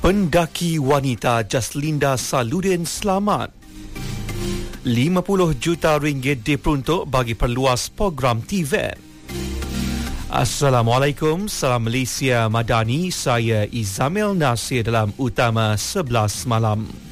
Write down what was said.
Pendaki wanita Jaslinda Saludin selamat. 50 juta ringgit diperuntuk bagi perluas program TVET. Assalamualaikum, salam Malaysia Madani. Saya Izamil Nasir dalam Utama 11 malam.